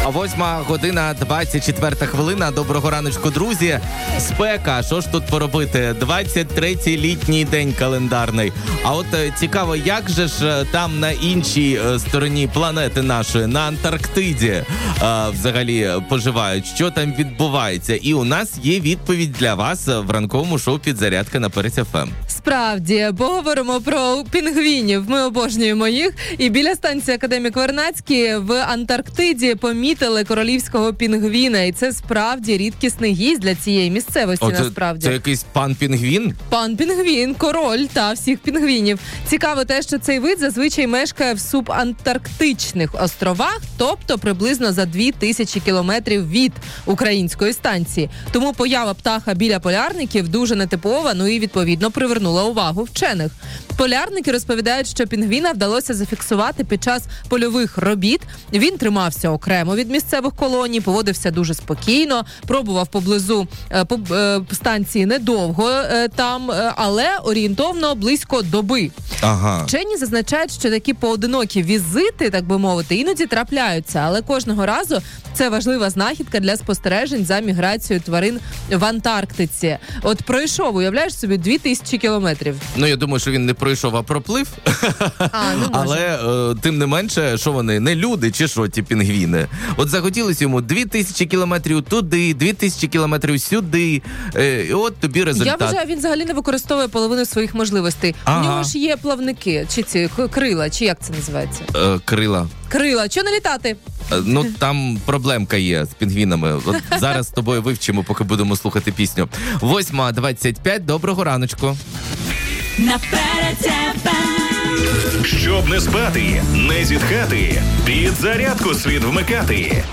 8:24 хвилина. Доброго раночку, друзі. Спека, що ж тут поробити? 23-й літній день календарний. А от цікаво, як же ж там на іншій стороні планети нашої, на Антарктиді, взагалі поживають? Що там відбувається? І у нас є відповідь для вас в ранковому шоу «Підзарядка» на Перець ФМ. Справді, поговоримо про пінгвінів. Ми обожнюємо їх. І біля станції Академік Вернадський в Антарктиді помітили королівського пінгвіна. І це справді рідкісний гість для цієї місцевості, насправді. Це якийсь пан пінгвін? Пан пінгвін, король та всіх пінгвінів. Цікаво те, що цей вид зазвичай мешкає в субантарктичних островах, тобто приблизно за 2000 кілометрів від української станції. Тому поява птаха біля полярників дуже нетипова, ну і відповідно привернула увагу вчених. Полярники розповідають, що пінгвіна вдалося зафіксувати під час польових робіт. Він тримався окремо від місцевих колоній, поводився дуже спокійно, пробував поблизу станції недовго там, але орієнтовно близько доби. Ага. Вчені зазначають, що такі поодинокі візити, так би мовити, іноді трапляються, але кожного разу це важлива знахідка для спостережень за міграцією тварин в Антарктиці. От пройшов, уявляєш собі, 2000 кілометрів. Ну, я думаю, що він не пройшов, а проплив. Але, тим не менше, що вони, не люди чи що, ті пінгвіни? От захотілося йому 2000 кілометрів туди, 2000 кілометрів сюди, і от тобі результат. Я вважаю, він взагалі не використовує половину своїх можливостей. У нього ж є плавники, чи ці крила, чи як це називається? Крила. Крила. Чого не літати? Ну, там проблемка є з пінгвінами. От зараз з тобою вивчимо, поки будемо слухати пісню. 8:25, доброго раночку. Щоб не спати, не зітхати, підзарядку слід вмикати.